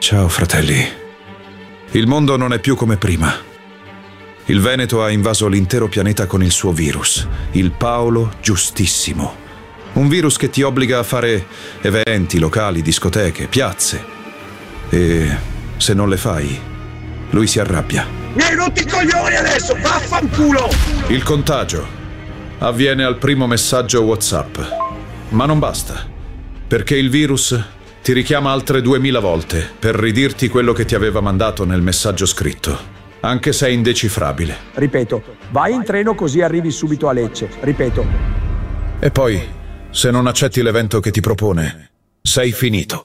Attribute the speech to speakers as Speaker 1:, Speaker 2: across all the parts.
Speaker 1: Ciao fratelli. Il mondo non è più come prima. Il Veneto ha invaso l'intero pianeta con il suo virus, il Paolo Giustissimo. Un virus che ti obbliga a fare eventi, locali, discoteche, piazze. E se non le fai, lui si arrabbia.
Speaker 2: Mi hai rotto i coglioni adesso, vaffanculo!
Speaker 1: Il contagio avviene al primo messaggio WhatsApp. Ma non basta, perché il virus ti richiama altre 2000 volte per ridirti quello che ti aveva mandato nel messaggio scritto, anche se è indecifrabile.
Speaker 3: Ripeto, vai in treno così arrivi subito a Lecce. Ripeto.
Speaker 1: E poi, se non accetti l'evento che ti propone, sei finito.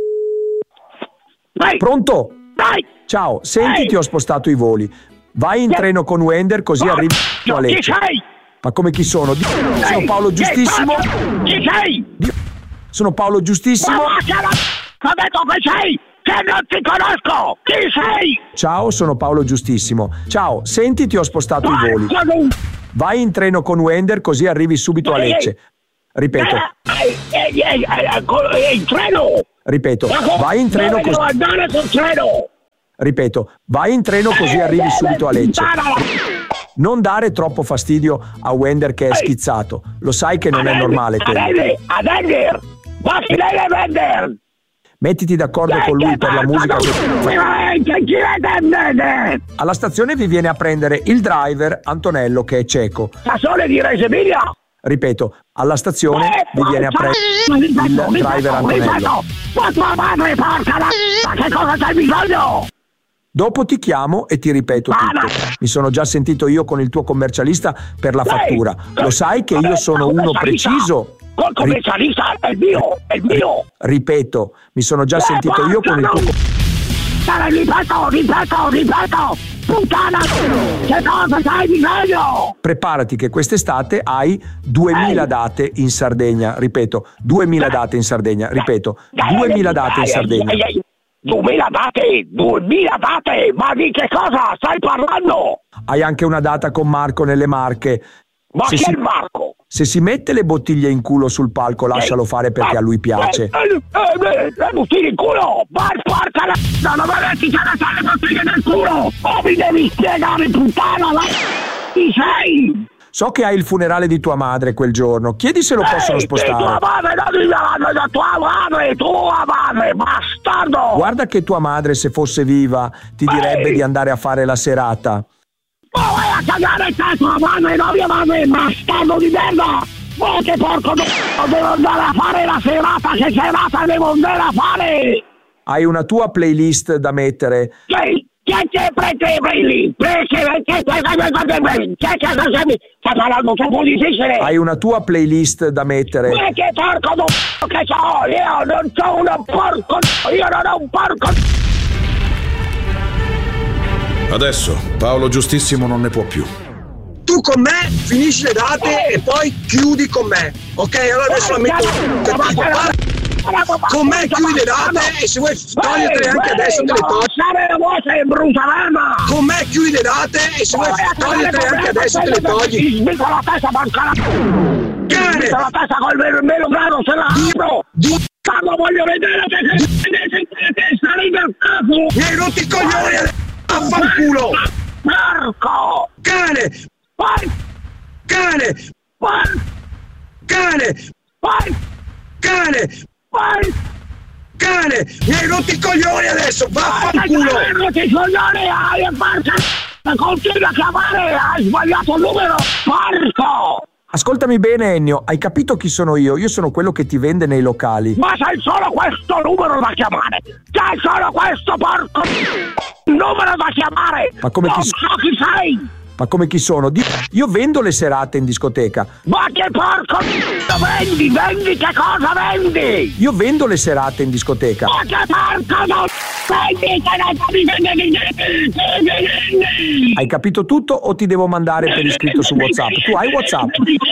Speaker 2: Vai!
Speaker 3: Pronto?
Speaker 2: Vai!
Speaker 3: Ciao, senti, ti ho spostato i voli. Vai in treno con Wender così arrivi a Lecce.
Speaker 2: Chi sei?
Speaker 3: Ma come chi sono? Sono Paolo Giustissimo.
Speaker 2: Chi sei?
Speaker 3: Sono Paolo Giustissimo.
Speaker 2: Ho detto che sei! Che non ti conosco! Chi sei?
Speaker 3: Ciao, sono Paolo Giustissimo. Ciao, senti, ti ho spostato i voli. Vai in treno con Wender così arrivi subito a Lecce. Ripeto.
Speaker 2: In treno!
Speaker 3: Ripeto, vai in treno così.
Speaker 2: Devo andare col treno!
Speaker 3: Ripeto, vai in treno così arrivi subito a Lecce. Non dare troppo fastidio a Wender che è schizzato. Lo sai che non è normale quello.
Speaker 2: Ad Ender! Wender!
Speaker 3: Mettiti d'accordo con lui per la musica. Alla stazione vi viene a prendere il driver Antonello che è cieco.
Speaker 2: Stazione di Reggio Emilia!
Speaker 3: Ripeto, alla stazione vi viene a prendere il driver Antonello.
Speaker 2: Ma tua madre, porca la... Che cosa c'hai bisogno?
Speaker 3: Dopo ti chiamo e ti ripeto tutto. Mi sono già sentito io con il tuo commercialista per la fattura. Lo sai che io sono uno preciso.
Speaker 2: Col commercialista è il mio.
Speaker 3: Ripeto, mi sono già sentito io con il tuo
Speaker 2: Ripeto. Puttana, che cosa c'hai bisogno?
Speaker 3: Preparati che quest'estate hai 2000 date in Sardegna. Ripeto, 2000 date in Sardegna. Ripeto, 2000 date in Sardegna.
Speaker 2: 2000 date? Ma di che cosa stai parlando?
Speaker 3: Hai anche una data con Marco nelle Marche.
Speaker 2: Ma chi è il Marco?
Speaker 3: Se si mette le bottiglie in culo sul palco, lascialo fare perché a lui piace.
Speaker 2: Le bottiglie in culo? Ma porca la... Non metti che le bottiglie nel culo! Oh, mi devi spiegare, puttana! Chi sei?
Speaker 3: So che hai il funerale di tua madre quel giorno. Chiedi se lo possono spostare.
Speaker 2: Tua madre, bastardo!
Speaker 3: Guarda che tua madre, se fosse viva, ti direbbe di andare a fare la serata.
Speaker 2: Ma vai a cagare te, tua madre, no mia madre, bastardo di merda! Ma che porco devo andare a fare la serata, che serata devo andare a fare?
Speaker 3: Hai una tua playlist da mettere.
Speaker 2: Sta parlando troppo difficile.
Speaker 3: Hai una tua playlist da mettere.
Speaker 2: Ma che porco che c'ho? Io non c'ho un porco. Io non ho un porco.
Speaker 1: Adesso Paolo Giustissimo non ne può più.
Speaker 2: Tu con me finisci le date e poi chiudi con me. Ok, allora adesso la metto. Con me chiudi le date e se vuoi toglierle anche adesso te le togli. Con me chiudi le date e se vuoi toglierle anche adesso te le togli. Smetto la testa, porca cane! Smetto la testa col melo grado, se la apro! Cazzo, voglio vedere che testa del capo! Mi hai rotto i coglioni adesso! Affanculo! Porco! Cane! Cane! Cane! Cane! Cane! Mi hai rotto i coglioni adesso! Vaffanculo! Mi hai rotto i coglioni! Continua a chiamare! Hai sbagliato il numero! Porco!
Speaker 3: Ascoltami bene, Ennio, hai capito chi sono io? Io sono quello che ti vende nei locali.
Speaker 2: Ma sei solo questo numero da chiamare! Sei solo questo porco numero da chiamare!
Speaker 3: Ma come
Speaker 2: non
Speaker 3: chi
Speaker 2: so chi sei!
Speaker 3: Ma come chi sono? Io vendo le serate in discoteca.
Speaker 2: Ma che porco vendi? Vendi che cosa vendi?
Speaker 3: Io vendo le serate in discoteca.
Speaker 2: Ma che porco non vendi?
Speaker 3: Hai capito tutto o ti devo mandare per iscritto su WhatsApp? Tu hai WhatsApp?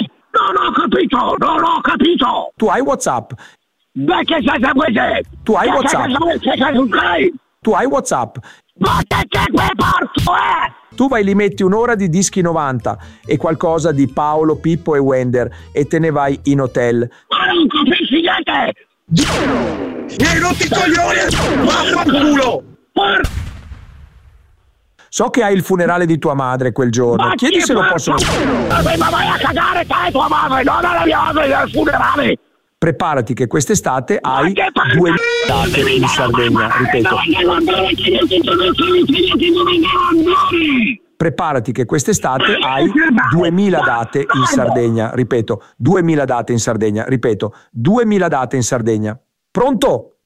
Speaker 2: Non ho capito!
Speaker 3: Tu hai WhatsApp?
Speaker 2: Beh, che sei questo?
Speaker 3: Tu hai WhatsApp? Tu hai WhatsApp?
Speaker 2: Ma che quel porco è?
Speaker 3: Tu vai lì, metti un'ora di dischi 90 e qualcosa di Paolo, Pippo e Wender e te ne vai in hotel.
Speaker 2: Ma non capisci niente! Mi hai rotto i coglioni! Vaffanculo!
Speaker 3: So che hai il funerale di tua madre quel giorno. Chiedi se lo possono.
Speaker 4: Ma vai a cagare te, tua madre, non la mia madre al funerale!
Speaker 3: Preparati che quest'estate hai 2000 date in Sardegna, ripeto. Preparati che quest'estate hai 2000 date in Sardegna, ripeto, 2000 date in Sardegna, ripeto, 2000 date in Sardegna. Pronto?